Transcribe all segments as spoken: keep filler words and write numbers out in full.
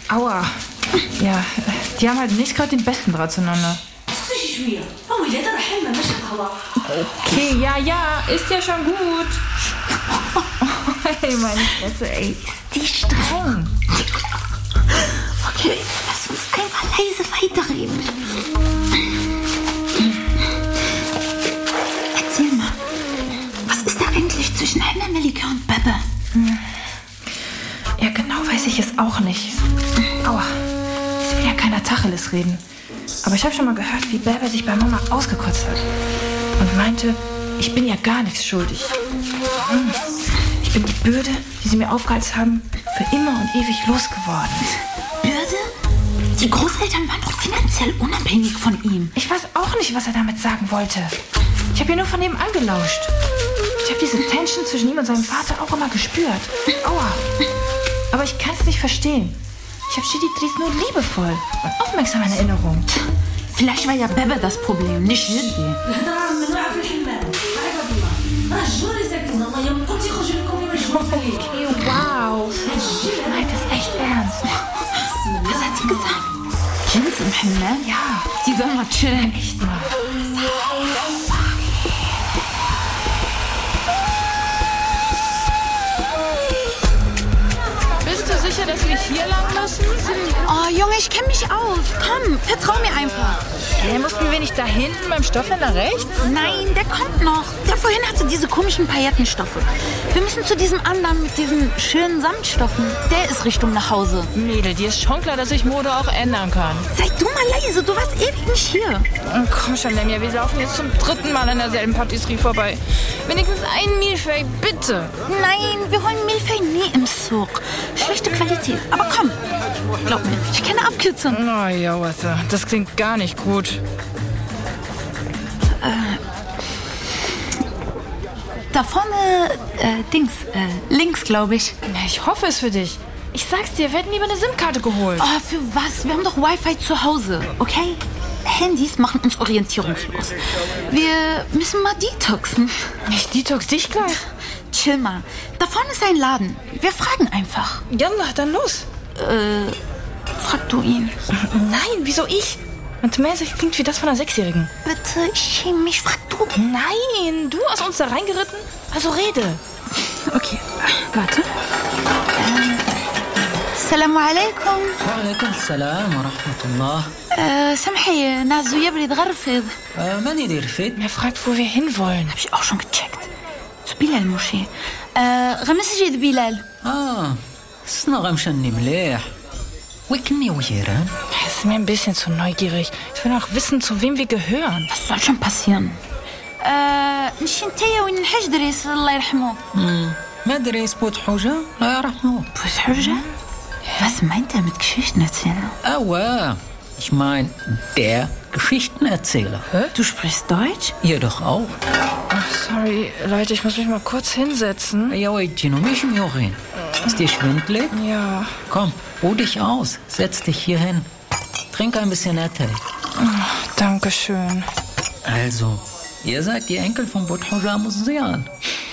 Aua. Ja, die haben halt nicht gerade den besten Draht zueinander. Okay, ja, ja, ist ja schon gut. Hey, meine Fresse, ey, ist die streng. Okay, lass uns einfach leise weiterreden. Erzähl mal, was ist da eigentlich zwischen Henne, Melike und Bebe? Ja, genau weiß ich es auch nicht. Aua, es will ja keiner Tacheles reden. Aber ich habe schon mal gehört, wie Bebe sich bei Mama ausgekotzt hat. Und meinte, ich bin ja gar nichts schuldig. Ich bin die Bürde, die sie mir aufgehalst haben, für immer und ewig losgeworden. Bürde? Die Großeltern waren doch finanziell unabhängig von ihm. Ich weiß auch nicht, was er damit sagen wollte. Ich habe ihn nur von ihm angelauscht. Ich habe diese Tension zwischen ihm und seinem Vater auch immer gespürt. Aua. Aber ich kann es nicht verstehen. Ich habe Shidi Dries nur liebevoll und aufmerksam in Erinnerung. Vielleicht war ja Bebe das Problem, nicht Shidi. Okay, wow. Meint das echt ernst. Was hat sie gesagt? Jins im Himmel? Ja. Die sollen mal chillen. Echt mal. Bist du sicher, dass wir hier lang müssen? Oh, Junge, ich kenne mich aus. Komm, vertrau mir einfach. Ja, mussten wir nicht da hinten beim Stoffhändler rechts? Nein, der kommt noch. Der vorhin hatte diese komischen Paillettenstoffe. Wir müssen zu diesem anderen mit diesen schönen Samtstoffen. Der ist Richtung nach Hause. Mädel, dir ist schon klar, dass sich Mode auch ändern kann. Sei du mal leise, du warst ewig nicht hier. Oh, komm schon, Lemja, wir laufen jetzt zum dritten Mal an derselben Patisserie vorbei. Wenigstens ein Milchfei, bitte. Nein, wir holen Milchfei nie im Zug. Schlechte Qualität. Aber komm, glaub mir, ich kenne Abkürzungen. Oh ja, was, das klingt gar nicht gut. Äh, da vorne, äh, Dings, äh, links, glaube ich. Ich hoffe es für dich. Ich sag's dir, wir hätten lieber eine SIM-Karte geholt. Oh, für was? Wir haben doch Wi-Fi zu Hause, okay? Handys machen uns orientierungslos. Wir müssen mal detoxen. Ich detox dich gleich. Chill mal. Da vorne ist ein Laden. Wir fragen einfach. Jalla, dann los. Äh, frag du ihn. Nein, wieso ich? Und mäßig klingt wie das von einer Sechsjährigen. Bitte, ich schäme mich. Frag du. Nein, du hast uns da reingeritten? Also rede. Okay, warte. Ähm, Assalamu alaikum. وعليكم السلام ورحمة الله. Äh, سامحي ناس يبرد غرفض. من يدير فيد؟ Er fragt, wo wir hinwollen. Hab ich auch schon gecheckt. Zu Bilal-Moschee. Äh, غمس جيد بلال. آه سنا غمشني مليح. وكني ويران. Er ist mir ein bisschen zu neugierig. Ich will auch wissen, zu wem wir gehören. Was soll schon passieren? Äh, نشنتيا وين نحج دريس الله يرحمه. ما دريس بود حوجة لا يرحمه. بود حوجة? Was meint er mit Geschichtenerzähler? Aua, ich mein, der Geschichtenerzähler. Hä? Du sprichst Deutsch? Ihr doch auch. Ach, sorry, Leute, ich muss mich mal kurz hinsetzen. Ja, Gino, mich Jorin. Ist dir schwindelig? Ja. Komm, ruh dich aus. Setz dich hier hin. Trink ein bisschen Tee. Oh, danke schön. Also, ihr seid die Enkel von Buthoja Musean.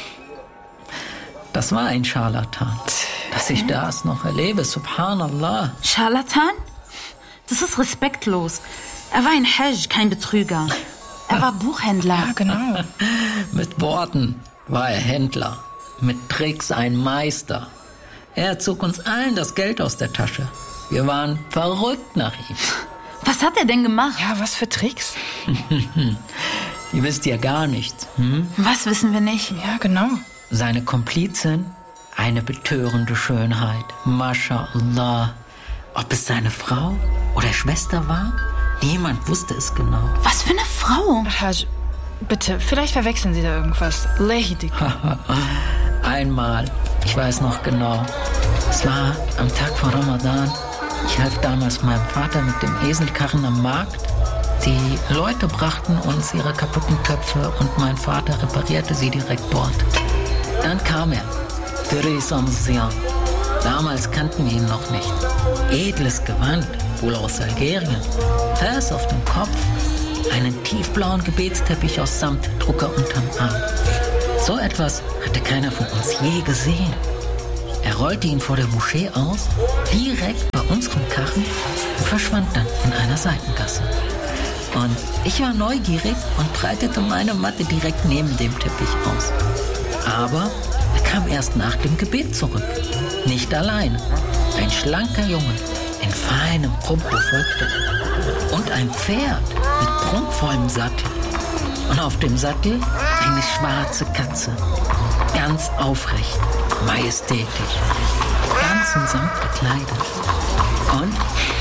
Das war ein Scharlatan. Dass ich das noch erlebe, subhanallah. Scharlatan? Das ist respektlos. Er war ein Hajj, kein Betrüger. Er war Buchhändler. Ja, genau. Mit Worten war er Händler. Mit Tricks ein Meister. Er zog uns allen das Geld aus der Tasche. Wir waren verrückt nach ihm. Was hat er denn gemacht? Ja, was für Tricks? Ihr wisst ja gar nichts. Hm? Was wissen wir nicht? Ja, genau. Seine Komplizin, eine betörende Schönheit. Mashallah. Ob es seine Frau oder Schwester war? Niemand wusste es genau. Was für eine Frau? Hajj, bitte, vielleicht verwechseln Sie da irgendwas. Lehidik. Einmal, ich weiß noch genau, es war am Tag vor Ramadan. Ich half damals meinem Vater mit dem Eselkarren am Markt. Die Leute brachten uns ihre kaputten Köpfe und mein Vater reparierte sie direkt dort. Dann kam er, Dries Amzian. Damals kannten wir ihn noch nicht. Edles Gewand, wohl aus Algerien. Fers auf dem Kopf, einen tiefblauen Gebetsteppich aus Samtdrucker unterm Arm. So etwas hatte keiner von uns je gesehen. Er rollte ihn vor der Moschee aus, direkt bei unserem Karren und verschwand dann in einer Seitengasse. Und ich war neugierig und breitete meine Matte direkt neben dem Teppich aus. Aber er kam erst nach dem Gebet zurück. Nicht alleine. Ein schlanker Junge in feinem Pumpo folgte. Und ein Pferd mit prunkvollem Sattel. Und auf dem Sattel eine schwarze Katze. Ganz aufrecht, majestätisch, ganz in Samt gekleidet. Und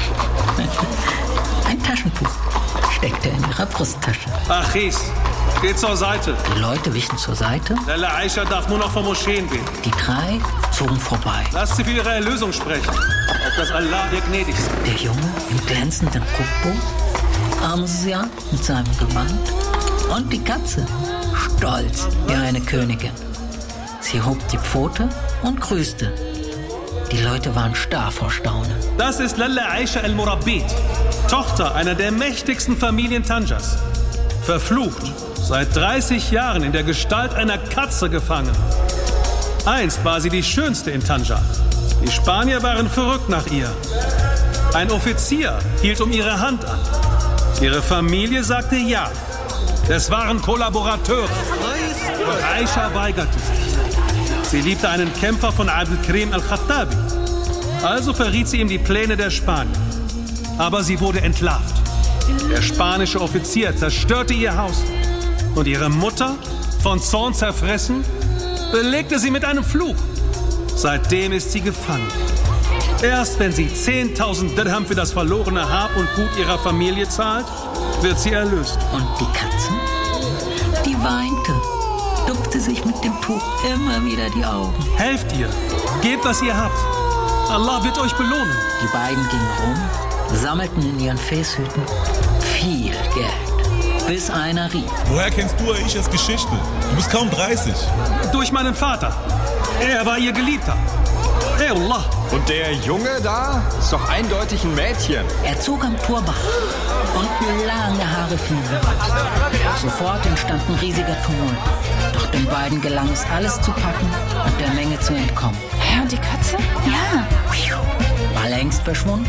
ein Taschentuch steckte in ihrer Brusttasche. Achis, geht zur Seite. Die Leute wichen zur Seite. Lalla Aisha darf nur noch vor Moscheen beten. Die drei zogen vorbei. Lasst sie für ihre Erlösung sprechen. Auf dass Allah ihr gnädig sei. Der Junge im glänzenden Pumpo, Amsia mit seinem Gewand und die Katze, stolz wie eine Königin. Sie hob die Pfote und grüßte. Die Leute waren starr vor Staunen. Das ist Lalla Aisha al-Murabbit, Tochter einer der mächtigsten Familien Tanjas. Verflucht, seit dreißig Jahren in der Gestalt einer Katze gefangen. Einst war sie die schönste in Tanja. Die Spanier waren verrückt nach ihr. Ein Offizier hielt um ihre Hand an. Ihre Familie sagte ja. Es waren Kollaborateure. Doch Aisha weigerte sich. Sie liebte einen Kämpfer von Abdelkrim al-Khattabi. Also verriet sie ihm die Pläne der Spanier. Aber sie wurde entlarvt. Der spanische Offizier zerstörte ihr Haus. Und ihre Mutter, von Zorn zerfressen, belegte sie mit einem Fluch. Seitdem ist sie gefangen. Erst wenn sie zehntausend Dirham für das verlorene Hab und Gut ihrer Familie zahlt, wird sie erlöst. Und die Katze? Die weinte, tupfte sich mit dem Tuch immer wieder die Augen. Helft ihr, gebt, was ihr habt. Allah wird euch belohnen. Die beiden gingen rum, sammelten in ihren Fäßhüten viel Geld, bis einer rief. Woher kennst du Aishas Geschichte? Du bist kaum dreißig. Durch meinen Vater. Er war ihr Geliebter. Hey Allah. Und der Junge da ist doch eindeutig ein Mädchen. Er zog am Turban und lange Haare fielen. Sofort entstand ein riesiger Tumult. Doch den beiden gelang es, alles zu packen und der Menge zu entkommen. Hä, und die Katze? Ja. War längst verschwunden.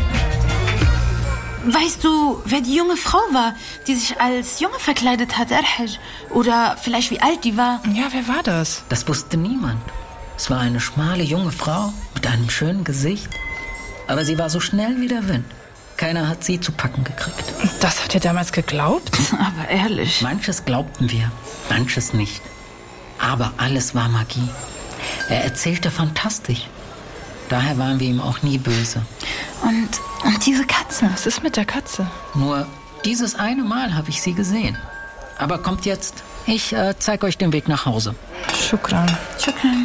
Weißt du, wer die junge Frau war, die sich als Junge verkleidet hat, Erhaj? Oder vielleicht wie alt die war? Ja, wer war das? Das wusste niemand. Es war eine schmale junge Frau mit einem schönen Gesicht. Aber sie war so schnell wie der Wind. Keiner hat sie zu packen gekriegt. Das habt ihr damals geglaubt? Aber ehrlich. Manches glaubten wir, manches nicht. Aber alles war Magie. Er erzählte fantastisch. Daher waren wir ihm auch nie böse. Und, und diese Katze? Was ist mit der Katze? Nur dieses eine Mal habe ich sie gesehen. Aber kommt jetzt, ich äh, zeige euch den Weg nach Hause. Shukran. Shukran.